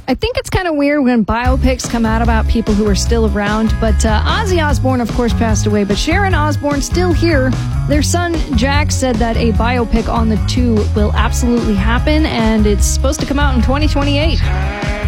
I think it's kind of weird when biopics come out about people who are still around, but Ozzy Osbourne, of course, passed away, but Sharon Osbourne's still here. Their son, Jack, said that a biopic on the two will absolutely happen, and it's supposed to come out in 2028.